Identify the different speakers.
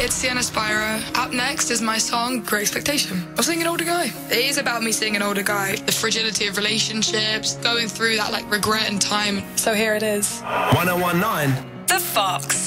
Speaker 1: it's Sienna Spyro. Up next is my song, Great Expectation. I'm seeing an older guy. It is about me seeing an older guy. The fragility of relationships, going through that, regret and time. So here it is.
Speaker 2: 1019
Speaker 3: The Fox.